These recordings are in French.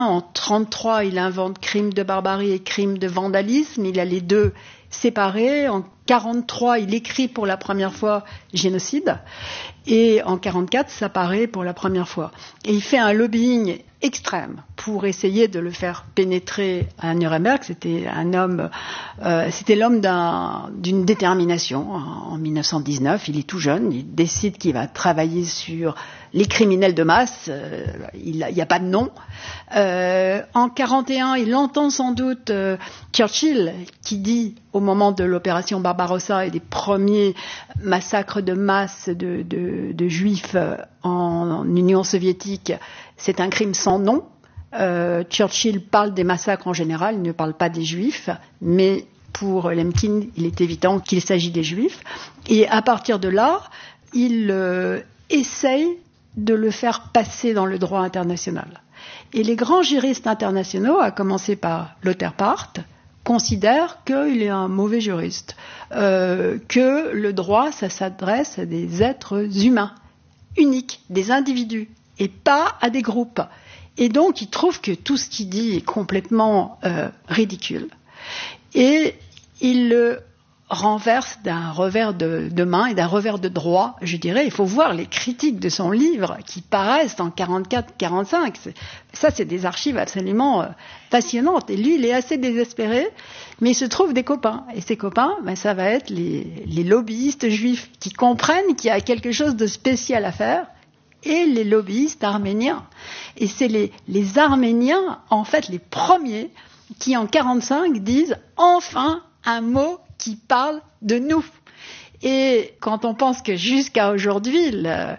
En 1933, il invente crime de barbarie et crime de vandalisme. Il a les deux séparés. En 1943, il écrit pour la première fois génocide. Et en 1944, ça paraît pour la première fois. Et il fait un lobbying extrême pour essayer de le faire pénétrer à Nuremberg. C'était l'homme d'une détermination. En 1919, il est tout jeune, il décide qu'il va travailler sur les criminels de masse. Il n'y a pas de nom. En 1941, il entend sans doute Churchill qui dit, au moment de l'opération Barbarossa et des premiers massacres de masse de juifs en Union soviétique, c'est un crime sans nom. Churchill parle des massacres en général, il ne parle pas des juifs, mais pour Lemkin, il est évident qu'il s'agit des juifs. Et à partir de là, il essaye de le faire passer dans le droit international. Et les grands juristes internationaux, à commencer par Lothar Part, considèrent qu'il est un mauvais juriste, que le droit, ça s'adresse à des êtres humains, uniques, des individus, et pas à des groupes. Et donc, ils trouvent que tout ce qu'il dit est complètement ridicule. Et ils le renversent d'un revers de main et d'un revers de droit, je dirais. Il faut voir les critiques de son livre qui paraissent en 1944-1945. Ça, c'est des archives absolument passionnantes. Et lui, il est assez désespéré, mais il se trouve des copains. Et ces copains, ça va être les lobbyistes juifs qui comprennent qu'il y a quelque chose de spécial à faire, et les lobbyistes arméniens. Et c'est les Arméniens, en fait, les premiers qui, en 1945, disent « enfin un mot qui parle de nous ». Et quand on pense que jusqu'à aujourd'hui, la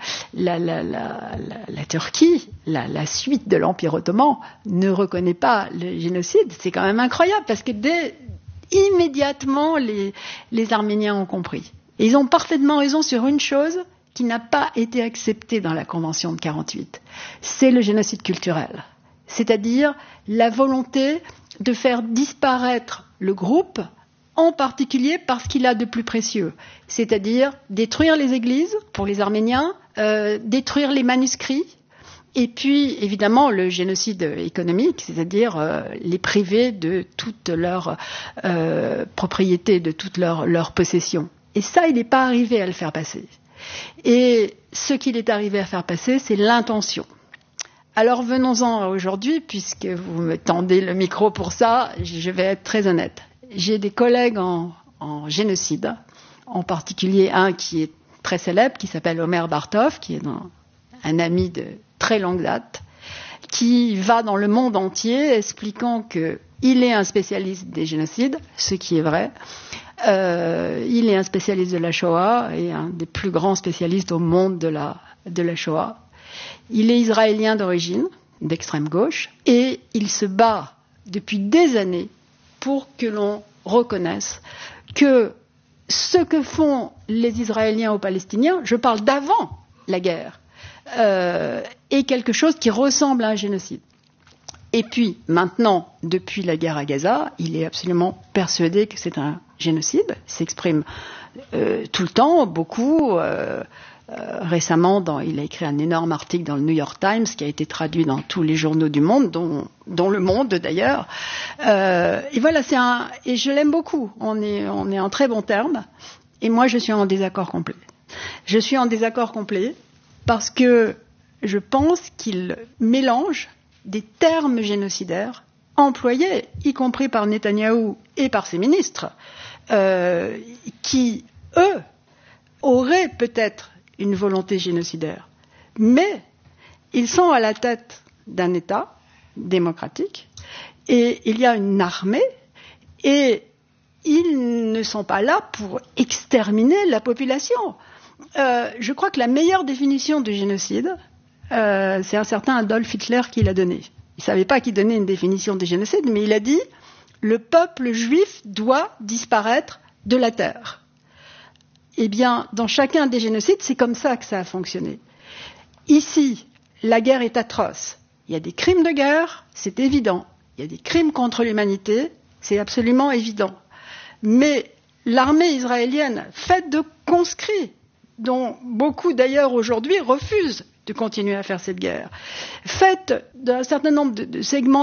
Turquie, la suite de l'Empire ottoman, ne reconnaît pas le génocide, c'est quand même incroyable, parce que immédiatement, les Arméniens ont compris. Et ils ont parfaitement raison sur une chose qui n'a pas été acceptée dans la Convention de 1948. C'est le génocide culturel. C'est-à-dire la volonté de faire disparaître le groupe, en particulier parce qu'il a de plus précieux, c'est-à-dire détruire les églises pour les Arméniens, détruire les manuscrits, et puis évidemment le génocide économique, c'est-à-dire les priver de toute leur propriété, de toute leur possession. Et ça, il n'est pas arrivé à le faire passer. Et ce qu'il est arrivé à faire passer, c'est l'intention. Alors venons-en aujourd'hui, puisque vous me tendez le micro pour ça, je vais être très honnête. J'ai des collègues en génocide, en particulier un qui est très célèbre, qui s'appelle Omer Bartov, qui est un ami de très longue date, qui va dans le monde entier expliquant qu'il est un spécialiste des génocides, ce qui est vrai. Il est un spécialiste de la Shoah et un des plus grands spécialistes au monde de la Shoah. Il est israélien d'origine, d'extrême gauche, et il se bat depuis des années pour que l'on reconnaisse que ce que font les Israéliens aux Palestiniens, je parle d'avant la guerre, est quelque chose qui ressemble à un génocide. Et puis, maintenant, depuis la guerre à Gaza, il est absolument persuadé que c'est un génocide. Il s'exprime tout le temps, beaucoup. Récemment, il a écrit un énorme article dans le New York Times qui a été traduit dans tous les journaux du monde, dont Le Monde d'ailleurs. Et voilà, et je l'aime beaucoup. On est en très bons termes. Et moi, je suis en désaccord complet. Je suis en désaccord complet parce que je pense qu'il mélange des termes génocidaires employés, y compris par Netanyahou et par ses ministres, qui, eux, auraient peut-être une volonté génocidaire. Mais ils sont à la tête d'un État démocratique et il y a une armée et ils ne sont pas là pour exterminer la population. Je crois que la meilleure définition du génocide, c'est un certain Adolf Hitler qui l'a donnée. Il ne savait pas qu'il donnait une définition du génocide, mais il a dit « le peuple juif doit disparaître de la terre ». Eh bien, dans chacun des génocides, c'est comme ça que ça a fonctionné. Ici, la guerre est atroce. Il y a des crimes de guerre, c'est évident. Il y a des crimes contre l'humanité, c'est absolument évident. Mais l'armée israélienne, faite de conscrits, dont beaucoup d'ailleurs aujourd'hui refusent de continuer à faire cette guerre. Faites d'un certain nombre de segments